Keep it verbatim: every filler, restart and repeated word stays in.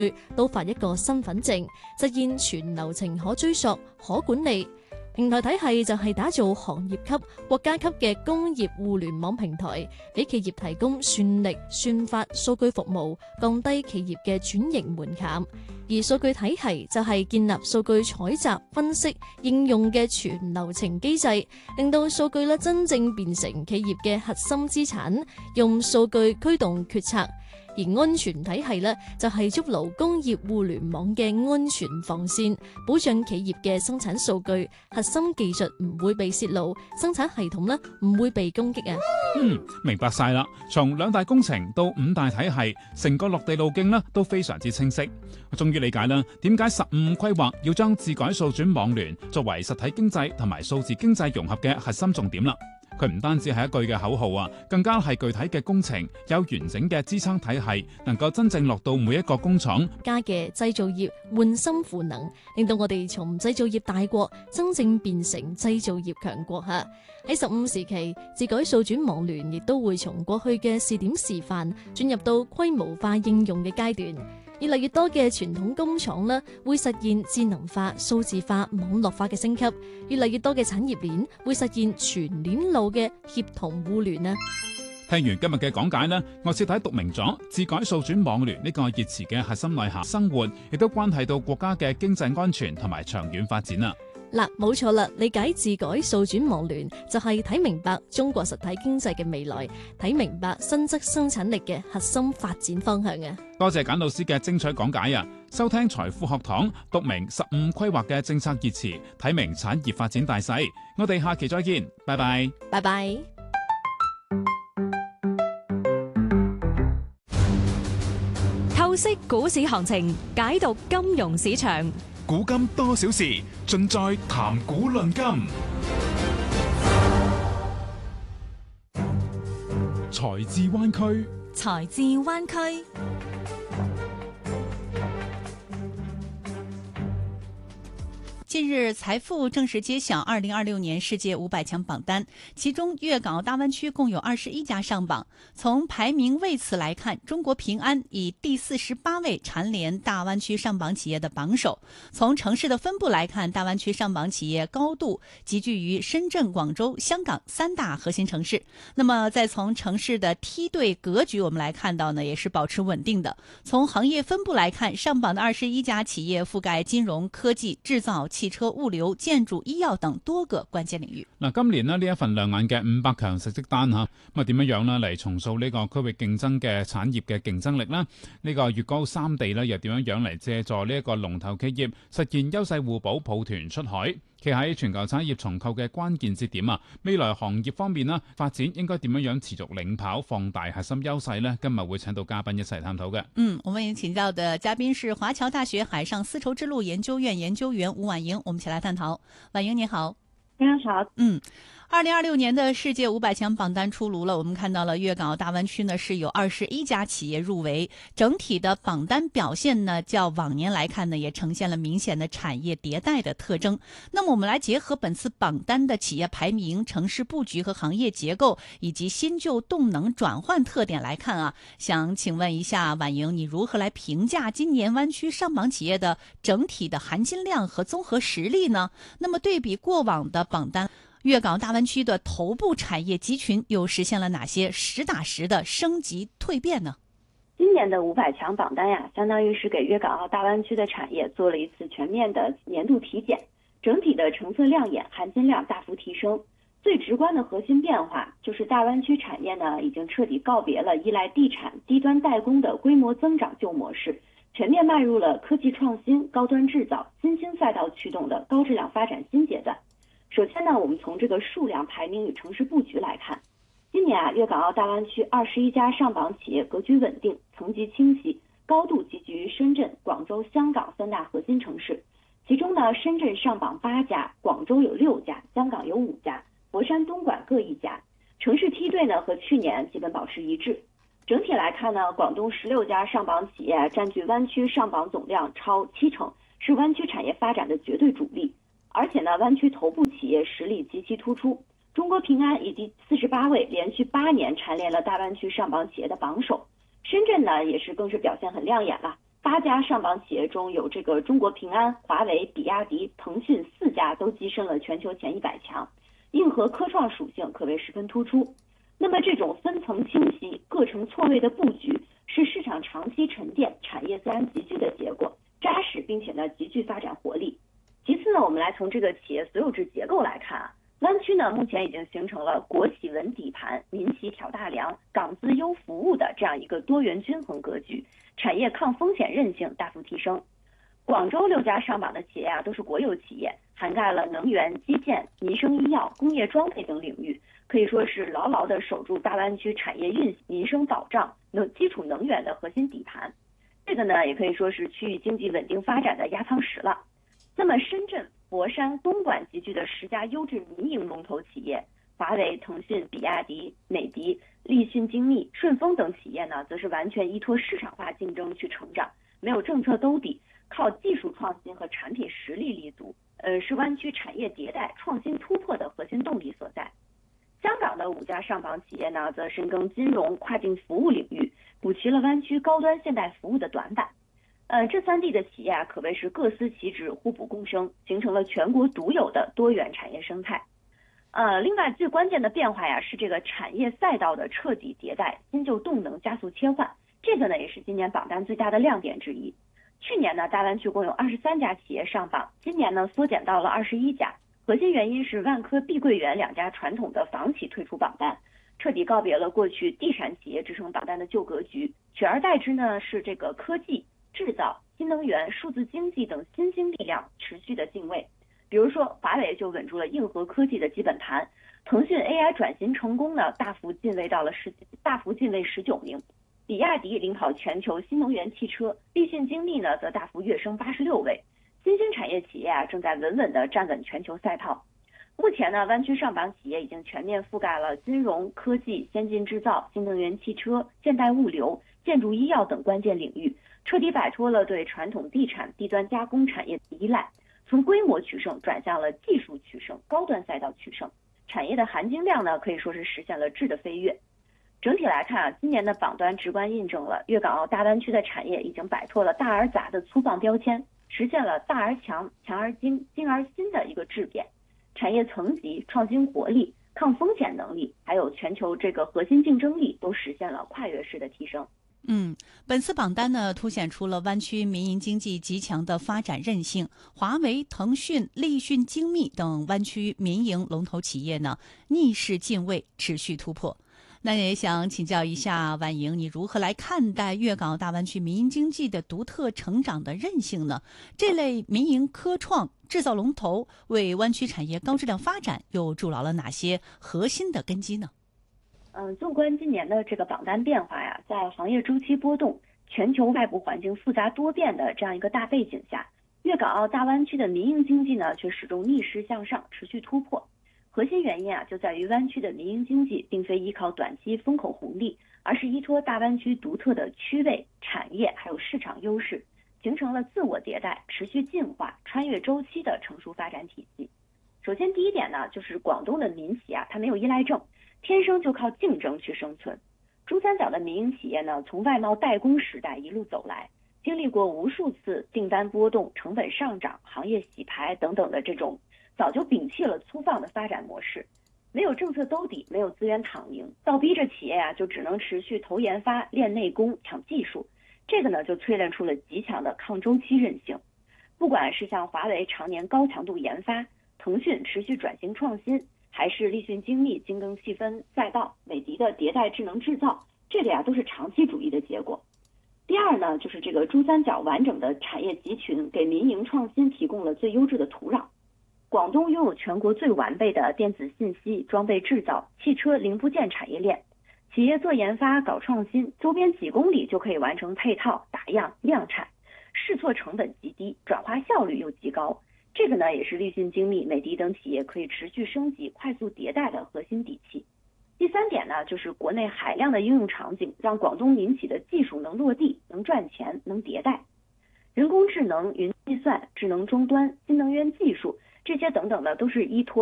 都發一個身份證，實現全流程可追溯、可管理。平台體系就係打造行業級、國家級嘅工業互聯網平台，俾企業提供算力、算法、數據服務，降低企業嘅轉型門檻。而數據體系就係建立數據採集、分析、應用嘅全流程機制，令到數據咧真正變成企業嘅核心資產，用數據驅動決策。而安全體系呢，就係築牢工業互聯網嘅安全防線，保障企業嘅生產數據、核心技術唔會被泄露，生產系統呢唔會被攻擊啊。 嗯，明白晒啦。從兩大工程到五大體系，成個落地路徑呢都非常之清晰。我終於理解啦，點解十五五規劃要將智改數轉網聯作為實體經濟同埋數字經濟融合嘅核心重點啦。佢唔單止係一句嘅口號啊，更加係具體嘅工程，有完整嘅支撐體系，能夠真正落到每一個工廠。 家嘅製造業換心賦能，令到我哋從製造業大國真正變成製造業強國吓。喺十五時期，智改數轉網聯亦都會從過去嘅試點示範，進入到規模化應用嘅階段。越嚟越多嘅傳統工廠呢，會實現智能化、數字化、網絡化嘅升級；越嚟越多嘅產業鏈會實現全鏈路嘅協同互聯啊！ 聽完今日嘅講解呢，我徹底讀明咗智改數轉網聯呢個熱詞嘅核心內涵，生活亦都關係到國家嘅經濟安全同埋長遠發展啊！ 嗱，冇錯啦，理解智改數轉網聯就係睇明白中國實體經濟嘅未來，睇明白新質生產力嘅核心發展方向啊！ 多謝簡老師嘅精彩講解啊！收聽財富學堂，讀明十五規劃嘅政策熱詞，睇明產業發展大勢。我哋下期再見，拜拜， 拜拜。 透析股市行情，解讀金融市場。 古今多少事，盡在談古論今。財智灣區， 財智灣區。 近日，財富正式揭曉二零二六年世界五百強榜單，其中粵港澳大灣區共有二十一家上榜。從排名位次來看，中國平安以第四十八位蟬聯大灣區上榜企業的榜首。從城市的分布來看，大灣區上榜企業高度集聚於深圳、廣州、香港三大核心城市。那麼，再從城市的梯隊格局，我們來看到呢，也是保持穩定的。從行業分布來看，上榜的二十一家企業覆蓋金融、科技、製造、汽車、物流、建築、醫藥等多個關鍵領域。 嗱，今年呢呢一份亮眼嘅五百強成績單吓，咁啊點樣樣呢嚟重塑呢個區域競爭嘅產業嘅競爭力呢？呢個粵港澳三地呢又點樣樣嚟借助呢一個龍頭企業實現優勢互補，抱團出海？企喺全球產業重構嘅關鍵節點啊，未來行業方面呢發展應該點樣樣持續領跑，放大核心優勢呢？今日會請到嘉賓一齊探討嘅。 嗯，我們請到的嘉賓是華僑大學海上絲綢之路研究院研究員吳婉瑩，我們一起來探討。婉瑩你好。 非常好。 嗯，二零二六年的世界五百強榜單出爐了，我們看到了粵港澳大灣區呢是有二十一家企業入圍，整體的榜單表現呢，較往年來看呢，也呈現了明顯的產業迭代的特徵。那麼我們來結合本次榜單的企業排名、城市布局和行業結構，以及新舊動能轉換特點來看啊，想請問一下婉瑩，你如何來評價今年灣區上榜企業的整體的含金量和綜合實力呢？那麼對比過往的榜單，粵港澳大灣區的頭部產業集群又實現了哪些實打實的升級蛻變呢？ 今年的五百強榜單呀，相當於是給粵港澳大灣區的產業做了一次全面的年度體檢，整體的成色亮眼，含金量大幅提升。最直觀的核心變化就是大灣區產業呢，已經徹底告別了依賴地產、低端代工的規模增長舊模式，全面邁入了科技創新、高端製造、新興賽道驅動的高質量發展新階段。首先呢，我們從這個數量排名與城市布局來看，今年啊，粵港澳大灣區二十一家上榜企業格局穩定，層級清晰，高度集聚於深圳、廣州、香港三大核心城市。其中呢，深圳上榜八家，廣州有六家，香港有五家，佛山、東莞各一家。城市梯隊呢和去年基本保持一致。整體來看呢，廣東十六家上榜企業佔據灣區上榜總量超七成，是灣區產業發展的絕對主力。而且呢，灣區頭部企業實力極其突出，中國平安以第四十八位連續八年蟬聯了大灣區上榜企業的榜首。深圳呢，也是更是表現很亮眼了， 八家上榜企业中有这个中国平安、华为、比亚迪、腾讯四家都跻身了全球前一百强，硬核科创属性可谓十分突出。那么这种分层清晰、各成错位的布局，是市场长期沉淀、产业自然集聚的结果，扎实并且呢极具发展活力。其次呢，我们来从这个企业所有制结构来看啊，湾区呢目前已经形成了国企稳底盘、民企挑大梁、港资优服务的这样一个多元均衡格局，产业抗风险韧性大幅提升。广州六家上榜的企业啊都是国有企业，涵盖了能源、基建、民生医药、工业装备等领域，可以说是牢牢地守住大湾区产业运行、民生保障、能基础能源的核心底盘。这个呢，也可以说是区域经济稳定发展的压舱石了。那么，深圳、佛山、东莞集聚的十家优质民营龙头企业，华为、腾讯、比亚迪、美的、立讯精密、顺丰等企业呢，则是完全依托市场化竞争去成长，没有政策兜底，靠技术创新和产品实力立足，呃，是湾区产业迭代、创新突破的核心动力所在。香港的五家上榜企业呢，则深耕金融、跨境服务领域，补齐了湾区高端现代服务的短板。呃，这三地的企业啊，可谓是各司其职、互补共生，形成了全国独有的多元产业生态。呃，另外最关键的变化呀，是这个产业赛道的彻底迭代，新旧动能加速切换。这个呢，也是今年榜单最大的亮点之一。去年呢，大湾区共有二十三家企业上榜，今年呢，缩减到了二十一家。核心原因是万科、碧桂园两家传统的房企退出榜单，彻底告别了过去地产企业支撑榜单的旧格局，取而代之呢是这个科技、制造、新能源、数字经济等新兴力量持续的进位。比如说，华为就稳住了硬核科技的基本盘，腾讯 A I 转型成功呢，大幅进位到了十大幅进位十九名。比亚迪领跑全球新能源汽车，立讯精密呢则大幅跃升八十六位。新兴产业企业啊正在稳稳地站稳全球赛道。目前呢，湾区上榜企业已经全面覆盖了金融、科技、先进制造、新能源汽车、现代物流、建筑医药等关键领域，彻底摆脱了对传统地产、低端加工产业的依赖，从规模取胜转向了技术取胜、高端赛道取胜。产业的含金量呢，可以说是实现了质的飞跃。整体来看啊，今年的榜单直观印证了粤港澳大湾区的产业已经摆脱了大而杂的粗放标签，实现了大而强、强而精、精而新的一个质变。产业层级、创新活力、抗风险能力，还有全球这个核心竞争力都实现了跨越式的提升。 嗯，本次榜单呢，凸显出了湾区民营经济极强的发展韧性。华为、腾讯、立讯精密等湾区民营龙头企业呢，逆势进位，持续突破。那也想请教一下婉莹，你如何来看待粤港澳大湾区民营经济的独特成长的韧性呢？这类民营科创制造龙头为湾区产业高质量发展又筑牢了哪些核心的根基呢？ 嗯，纵观今年的这个榜单变化呀，在行业周期波动、全球外部环境复杂多变的这样一个大背景下，粤港澳大湾区的民营经济呢，却始终逆势向上，持续突破。核心原因啊，就在于湾区的民营经济并非依靠短期风口红利，而是依托大湾区独特的区位、产业还有市场优势，形成了自我迭代、持续进化、穿越周期的成熟发展体系。首先第一点呢，就是广东的民企啊，它没有依赖症，天生就靠竞争去生存。珠三角的民营企业呢，从外贸代工时代一路走来，经历过无数次订单波动、成本上涨、行业洗牌等等的这种，早就摒弃了粗放的发展模式，没有政策兜底，没有资源躺赢，倒逼着企业啊就只能持续投研发、练内功、抢技术。这个呢，就淬炼出了极强的抗周期韧性。不管是像华为常年高强度研发，腾讯持续转型创新，还是立讯精密精耕细分赛道，美的的迭代智能制造，这个呀都是长期主义的结果。第二呢，就是这个珠三角完整的产业集群给民营创新提供了最优质的土壤。广东拥有全国最完备的电子信息、装备制造、汽车零部件产业链，企业做研发、搞创新，周边几公里就可以完成配套、打样、量产，试错成本极低，转化效率又极高。这个呢，也是立讯精密、美的等企业可以持续升级、快速迭代的核心底气。第三点呢，就是国内海量的应用场景，让广东民企的技术能落地、能赚钱、能迭代。人工智能、云计算、智能终端、新能源技术，这些等等的都是依托